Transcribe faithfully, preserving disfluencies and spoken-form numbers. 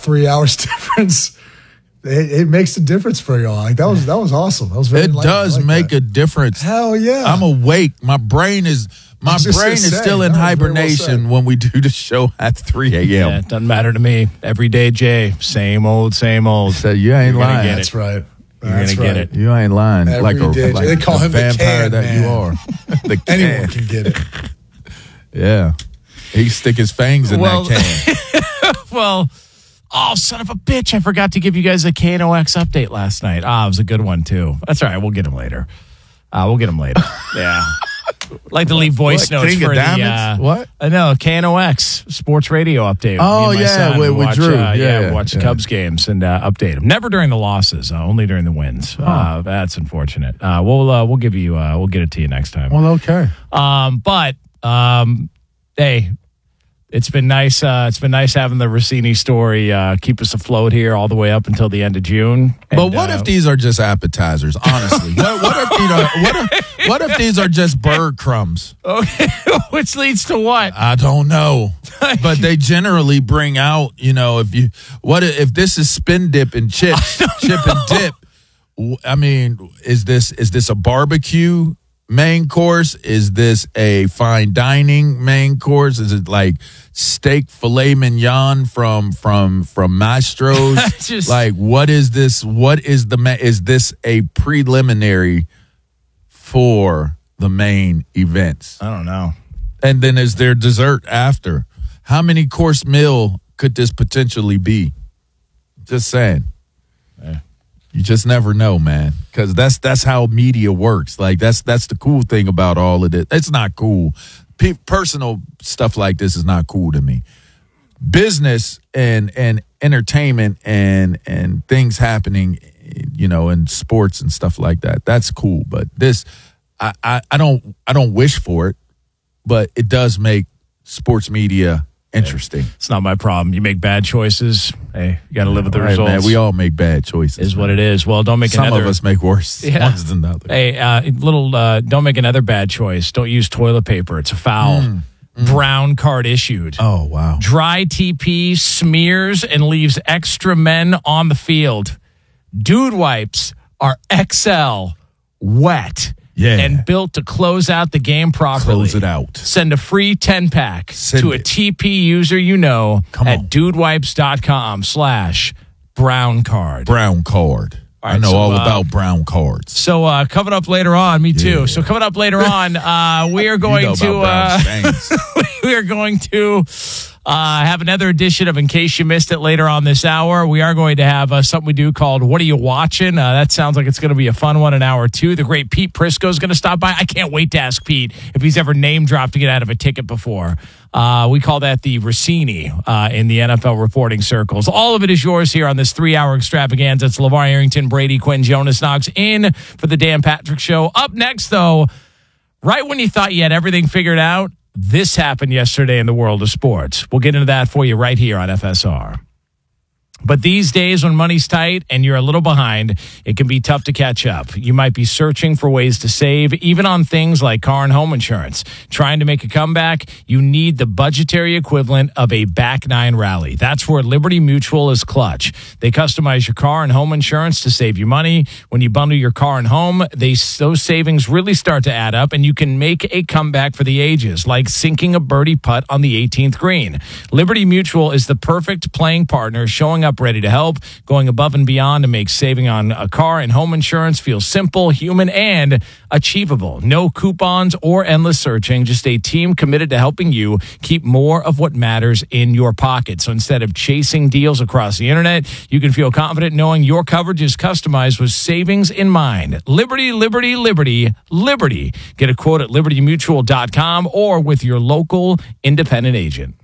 three hours difference. It, it makes a difference for y'all. Like that was that was awesome. That was very. It does like make that. a difference. Hell yeah! I'm awake. My brain is my brain is say, still in hibernation well when we do the show at three a.m. Yeah, it doesn't matter to me. Every day, Jay, same old, same old. So you ain't You're lying. That's right. You're That's gonna right. get it. You ain't lying. Every like a, day, like they call the him the vampire can, that man. you are. The Anyone can. can get it. Yeah, he stick his fangs in Well- that can. Well, oh, son of a bitch. I forgot to give you guys a K N O X update last night. Ah, it was a good one, too. That's all right. We'll get him later. Uh, we'll get him later. Yeah. Like to leave voice What, notes King of for the Diamonds? uh, What? I know K N O X sports radio update. Oh, Me and my yeah, son, with- we with watch, Drew. Uh, Yeah, yeah, we yeah, watch yeah. the Cubs games and uh, update them. Never during the losses, uh, only during the wins. Uh, that's unfortunate. Uh, we'll uh, we'll give you uh, we'll get it to you next time. Well, okay. Um, but um, hey, it's been nice. Uh, it's been nice having the Rossini story uh, keep us afloat here all the way up until the end of June. But And, what uh, if these are just appetizers? Honestly, what, what if these are what if, what if these are just bird crumbs? Okay, which leads to what? I don't know, but they generally bring out. You know, if you what if this is spin dip and chips, chip and dip? w- I mean, is this is this a barbecue main course? Is this a fine dining main course? Is it like steak filet mignon from from from Mastro's? Just- like, what is this? What is the ma- is this a preliminary for the main events? I don't know. And then is there dessert after? How many course meal could this potentially be? Just saying. Yeah. You just never know, man, because that's that's how media works. Like that's that's the cool thing about all of it. It's not cool. Pe- personal stuff like this is not cool to me. Business and and entertainment and and things happening, you know, in sports and stuff like that. That's cool. But this, I I, I don't I don't wish for it, but it does make sports media interesting. It's not my problem. You make bad choices. Hey, you got to live with the Right, results. man, we all make bad choices. is man. what it is. Well, don't make Some another. of us make worse Yeah. ones than others. Hey, uh, little. Uh, don't make another bad choice. Don't use toilet paper. It's a foul. Brown card issued. Oh, wow. Dry T P smears and leaves extra men on the field. Dude wipes are X L, wet, Yeah. and built to close out the game properly. Close it out. Send a free ten-pack Send to a it. T P user you know Come at on. dudewipes.com slash brown card. Brown card. All I right, know so, all uh, about brown cards. So uh, coming up later on, me too. Yeah. So coming up later on, uh, we are going you know to about uh, brown stains. we are going to uh, have another edition of In Case You Missed It later on this hour. We are going to have uh, something we do called What Are You Watching? Uh, that sounds like it's going to be a fun one, an hour two. The great Pete Prisco is going to stop by. I can't wait to ask Pete if he's ever name dropped to get out of a ticket before. Uh, we call that the Rossini uh, in the N F L reporting circles. All of it is yours here on this three-hour extravaganza. It's LeVar Arrington, Brady Quinn, Jonas Knox in for the Dan Patrick Show. Up next, though, right when you thought you had everything figured out, this happened yesterday in the world of sports. We'll get into that for you right here on F S R. But these days when money's tight and you're a little behind, it can be tough to catch up. You might be searching for ways to save, even on things like car and home insurance. Trying to make a comeback, you need the budgetary equivalent of a back nine rally. That's where Liberty Mutual is clutch. They customize your car and home insurance to save you money. When you bundle your car and home, they, those savings really start to add up, and you can make a comeback for the ages, like sinking a birdie putt on the eighteenth green. Liberty Mutual is the perfect playing partner, showing up ready to help, going above and beyond to make saving on a car and home insurance feel simple, human, and achievable. No coupons or endless searching, just a team committed to helping you keep more of what matters in your pocket. So instead of chasing deals across the internet, you can feel confident knowing your coverage is customized with savings in mind. Liberty, Liberty, Liberty, Liberty. Get a quote at liberty mutual dot com or with your local independent agent.